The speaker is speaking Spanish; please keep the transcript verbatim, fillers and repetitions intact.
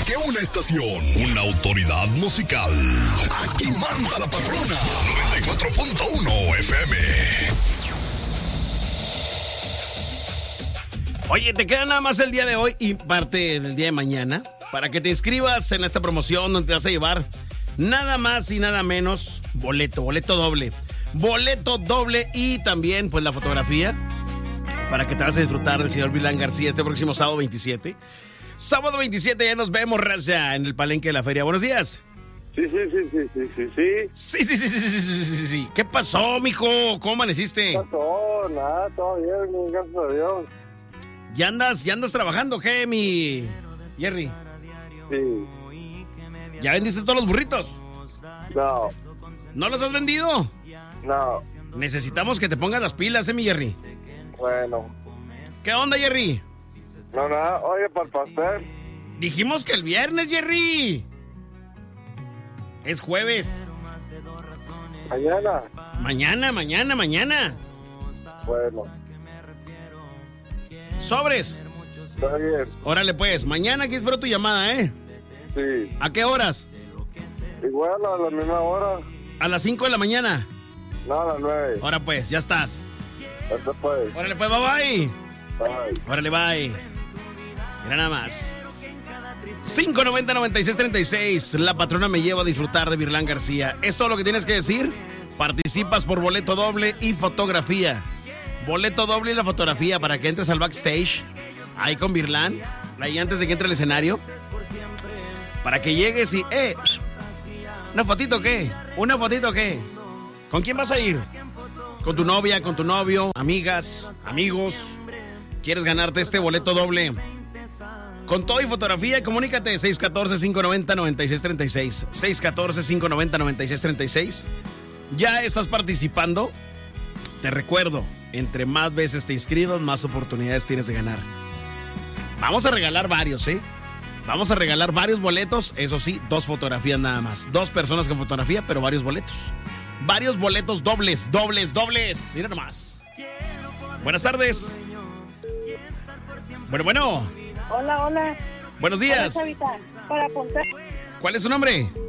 que una estación, una autoridad musical. Aquí manda la patrona. noventa y cuatro punto uno F M. Oye, te queda nada más el día de hoy y parte del día de mañana para que te inscribas en esta promoción donde te vas a llevar nada más y nada menos boleto, boleto doble. Boleto doble y también pues la fotografía para que te vas a disfrutar del señor Vilán García este próximo sábado veintisiete. Sábado veintisiete ya nos vemos, raza, en el palenque de la feria. Buenos días. Sí, sí, sí, sí, sí, sí, sí. Sí, sí, sí, sí, sí, sí, sí, sí, sí. ¿Qué pasó, mijo? ¿Cómo amaneciste? No, todo, nada, todo bien, gracias a Dios. ¿Ya andas, ya andas trabajando, qué, mi Jerry? Sí. ¿Ya vendiste todos los burritos? No. ¿No los has vendido? No. Necesitamos que te pongas las pilas, eh, mi Jerry. Bueno. ¿Qué onda, Jerry? No, nada, oye, para el pastel. Dijimos que el viernes, Jerry. Es jueves. Mañana. Mañana, mañana, mañana. Bueno. Sobres. Está bien. Órale, pues, mañana aquí espero tu llamada, ¿eh? Sí. ¿A qué horas? Igual a la misma hora. A las cinco de la mañana. No, a las nueve. Ahora pues, ya estás. Eso pues. Órale, pues, bye bye. Bye. Órale, bye. Mira nada más. cinco noventa, noventa y seis, treinta y seis. La patrona me lleva a disfrutar de Virlán García. ¿Es todo lo que tienes que decir? Participas por boleto doble y fotografía. Boleto doble y la fotografía para que entres al backstage. Ahí con Virlán. Ahí antes de que entre al escenario. Para que llegues y... Eh, ¿una fotito qué? ¿Una fotito qué? ¿Con quién vas a ir? ¿Con tu novia, con tu novio, amigas, amigos? ¿Quieres ganarte este boleto doble? Con todo y fotografía, comunícate seis uno cuatro, cinco nueve cero, nueve seis tres seis. seis uno cuatro, cinco nueve cero, nueve seis tres seis. ¿Ya estás participando? Te recuerdo, entre más veces te inscribas, más oportunidades tienes de ganar. Vamos a regalar varios, ¿eh? Vamos a regalar varios boletos, eso sí, dos fotografías nada más. Dos personas con fotografía, pero varios boletos. Varios boletos dobles, dobles, dobles. Mira nomás. Buenas tardes. Bueno, bueno. Hola, hola. Buenos días. Hola, Chavita. Para apuntar. ¿Cuál es su nombre?